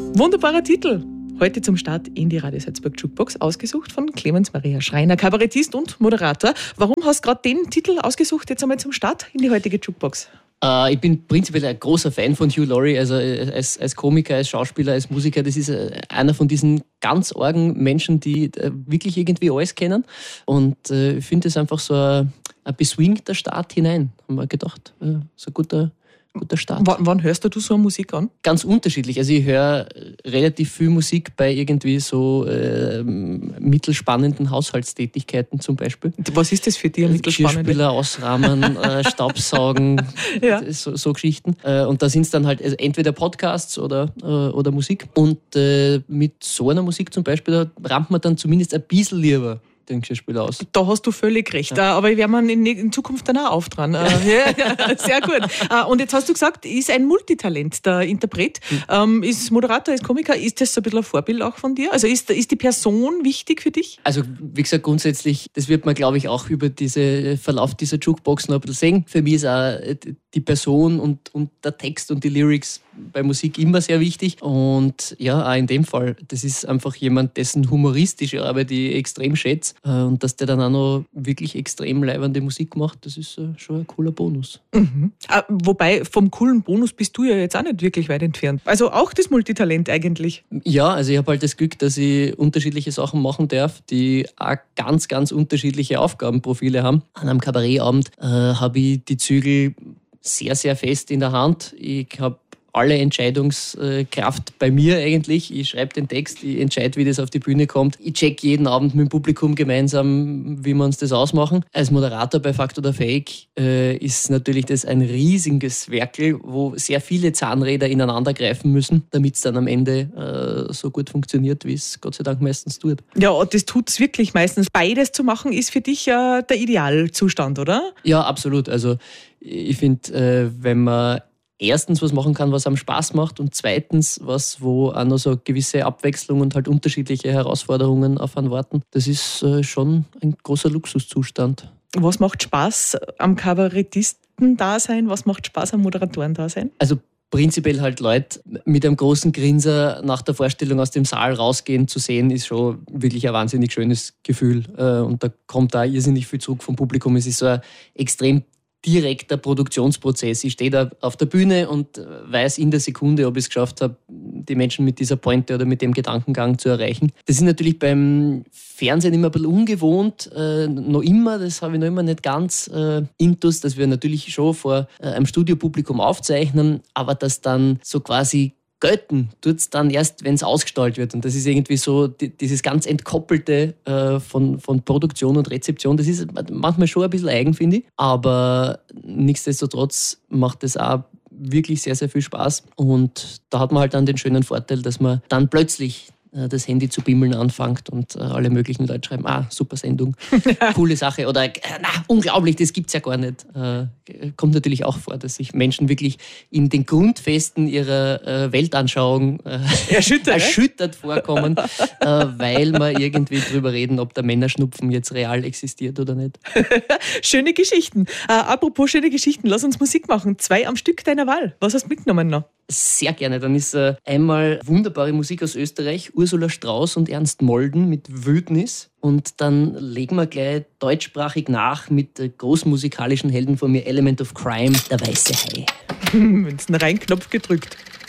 Wunderbarer Titel. Heute zum Start in die Radio Salzburg Jukebox, ausgesucht von Clemens Maria Schreiner, Kabarettist und Moderator. Warum hast du gerade den Titel ausgesucht, jetzt einmal zum Start in die heutige Jukebox? Ich bin prinzipiell ein großer Fan von Hugh Laurie, also als Komiker, als Schauspieler, als Musiker. Das ist einer von diesen ganz argen Menschen, die wirklich irgendwie alles kennen. Und ich finde es einfach so ein beswingter Start hinein, haben wir gedacht. So ein guter Start. Wann hörst du so Musik an? Ganz unterschiedlich. Also ich höre relativ viel Musik bei irgendwie so mittelspannenden Haushaltstätigkeiten zum Beispiel. Was ist das für dich, mittelspannend? Geschirrspüler ausrahmen, Staubsaugen, ja. so Geschichten. Und da sind es dann halt entweder Podcasts oder Musik. Und mit so einer Musik zum Beispiel, da rammt man dann zumindest ein bisschen lieber den Geschirrspüler aus. Da hast du völlig recht. Ja. Aber werden wir in Zukunft dann auch auftragen. Ja, sehr gut. Und jetzt hast du gesagt, ist ein Multitalent, der Interpret. Ist Moderator, ist Komiker. Ist das so ein bisschen ein Vorbild auch von dir? Also ist die Person wichtig für dich? Also wie gesagt, grundsätzlich, das wird man, glaube ich, auch über diesen Verlauf dieser Jukebox noch ein bisschen sehen. Für mich ist auch die Person und der Text und die Lyrics bei Musik immer sehr wichtig. Und ja, auch in dem Fall, das ist einfach jemand, dessen humoristische Arbeit ich extrem schätze. Und dass der dann auch noch wirklich extrem leibende Musik macht, das ist schon ein cooler Bonus. Mhm. Wobei, vom coolen Bonus bist du ja jetzt auch nicht wirklich weit entfernt. Also auch das Multitalent eigentlich. Ja, also ich habe halt das Glück, dass ich unterschiedliche Sachen machen darf, die auch ganz, ganz unterschiedliche Aufgabenprofile haben. An einem Kabarettabend habe ich die Zügel sehr, sehr fest in der Hand. Ich habe alle Entscheidungskraft bei mir eigentlich. Ich schreibe den Text, ich entscheide, wie das auf die Bühne kommt. Ich check jeden Abend mit dem Publikum gemeinsam, wie wir uns das ausmachen. Als Moderator bei Fakt oder Fake ist natürlich das ein riesiges Werkel, wo sehr viele Zahnräder ineinander greifen müssen, damit es dann am Ende so gut funktioniert, wie es Gott sei Dank meistens tut. Ja, das tut es wirklich meistens. Beides zu machen ist für dich der Idealzustand, oder? Ja, absolut. Also ich finde, wenn man erstens was machen kann, was einem Spaß macht und zweitens was, wo auch noch so eine gewisse Abwechslung und halt unterschiedliche Herausforderungen auf einen warten. Das ist schon ein großer Luxuszustand. Was macht Spaß am Kabarettisten-Dasein? Was macht Spaß am Moderatoren-Dasein? Also prinzipiell halt Leute mit einem großen Grinser nach der Vorstellung aus dem Saal rausgehen zu sehen, ist schon wirklich ein wahnsinnig schönes Gefühl. Und da kommt da irrsinnig viel zurück vom Publikum. Es ist so ein extrem direkter Produktionsprozess. Ich stehe da auf der Bühne und weiß in der Sekunde, ob ich es geschafft habe, die Menschen mit dieser Pointe oder mit dem Gedankengang zu erreichen. Das ist natürlich beim Fernsehen immer ein bisschen ungewohnt. Noch immer, das habe ich noch immer nicht ganz intus, dass wir natürlich schon vor einem Studiopublikum aufzeichnen, aber dass dann so quasi gelten tut es dann erst, wenn es ausgestrahlt wird. Und das ist irgendwie so dieses ganz Entkoppelte von Produktion und Rezeption. Das ist manchmal schon ein bisschen eigen, finde ich. Aber nichtsdestotrotz macht es auch wirklich sehr, sehr viel Spaß. Und da hat man halt dann den schönen Vorteil, dass man dann plötzlich das Handy zu bimmeln anfängt und alle möglichen Leute schreiben, super Sendung, coole Sache oder unglaublich, das gibt's ja gar nicht. Kommt natürlich auch vor, dass sich Menschen wirklich in den Grundfesten ihrer Weltanschauung erschüttert vorkommen, weil wir irgendwie drüber reden, ob der Männerschnupfen jetzt real existiert oder nicht. Schöne Geschichten. Apropos schöne Geschichten, lass uns Musik machen. 2 am Stück deiner Wahl. Was hast du mitgenommen noch? Sehr gerne. Dann ist einmal wunderbare Musik aus Österreich, Ursula Strauß und Ernst Molden mit Wildnis. Und dann legen wir gleich deutschsprachig nach mit großmusikalischen Helden von mir, Element of Crime, der weiße Hai. Wenn es einen Reinknopf gedrückt.